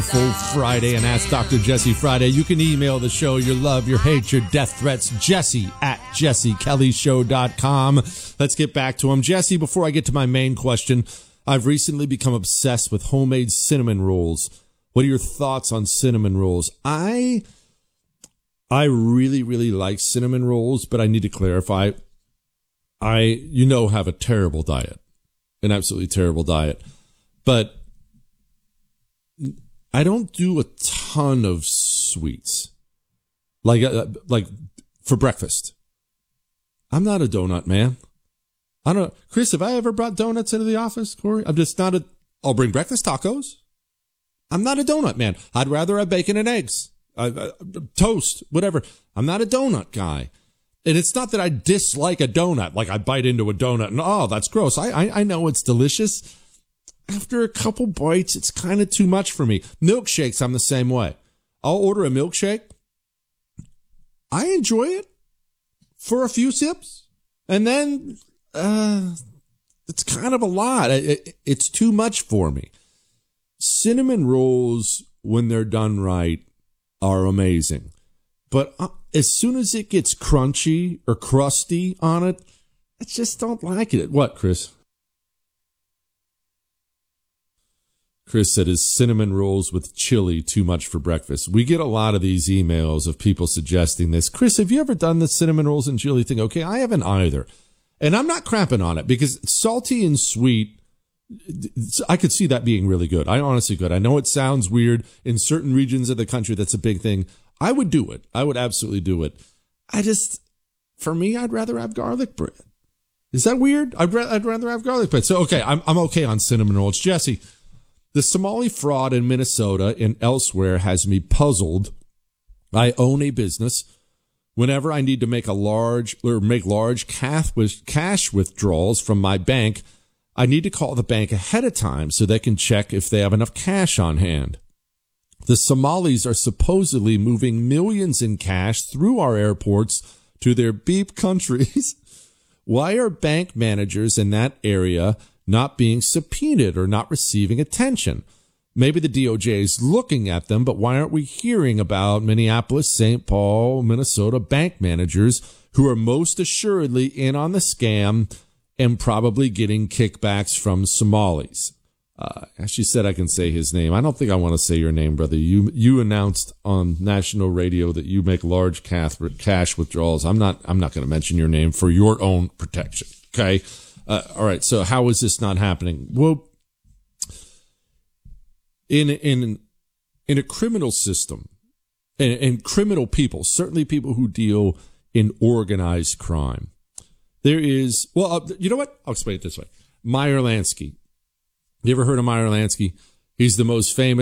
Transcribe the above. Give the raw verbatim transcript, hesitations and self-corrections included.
Full Friday and Ask Doctor Jesse Friday. You can email the show your love, your hate, your death threats, Jesse at jesse kelly show dot com. Let's get back to him. Jesse, before I get to my main question, I've recently become obsessed with homemade cinnamon rolls. What are your thoughts on cinnamon rolls? I I really, really like cinnamon rolls, but I need to clarify. I, you know, have a terrible diet, an absolutely terrible diet, but I don't do a ton of sweets, like uh, like for breakfast. I'm not a donut man. I don't, Chris, have I ever brought donuts into the office, Corey? I'm just not a, I'll bring breakfast tacos. I'm not a donut man. I'd rather have bacon and eggs, uh, uh, toast, whatever. I'm not a donut guy. And it's not that I dislike a donut, like I bite into a donut and, oh, that's gross. I, I, I know it's delicious. After a couple bites, it's kind of too much for me. Milkshakes, I'm the same way. I'll order a milkshake. I enjoy it for a few sips. And then uh, it's kind of a lot. It, it, it's too much for me. Cinnamon rolls, when they're done right, are amazing. But uh, as soon as it gets crunchy or crusty on it, I just don't like it. What, Chris? Chris said, is cinnamon rolls with chili too much for breakfast? We get a lot of these emails of people suggesting this. Chris, have you ever done the cinnamon rolls and chili thing? Okay, I haven't either. And I'm not cramping on it because salty and sweet, I could see that being really good. I honestly could. I know it sounds weird. In certain regions of the country, that's a big thing. I would do it. I would absolutely do it. I just, for me, I'd rather have garlic bread. Is that weird? I'd, ra- I'd rather have garlic bread. So, okay, I'm, I'm okay on cinnamon rolls. Jesse, the Somali fraud in Minnesota and elsewhere has me puzzled. I own a business. Whenever I need to make a large or make large cash withdrawals from my bank, I need to call the bank ahead of time so they can check if they have enough cash on hand. The Somalis are supposedly moving millions in cash through our airports to their beep countries. Why are bank managers in that area not being subpoenaed or not receiving attention? Maybe the D O J is looking at them, but why aren't we hearing about Minneapolis, Saint Paul, Minnesota bank managers who are most assuredly in on the scam and probably getting kickbacks from Somalis? Uh, she said I can say his name. I don't think I want to say your name, brother. You you announced on national radio that you make large cash, cash withdrawals. I'm not I'm not going to mention your name for your own protection. Okay. Uh, all right. So how is this not happening? Well, in in in a criminal system, and, and criminal people, certainly people who deal in organized crime, there is. Well, uh, you know what? I'll explain it this way. Meyer Lansky. You ever heard of Meyer Lansky? He's the most famous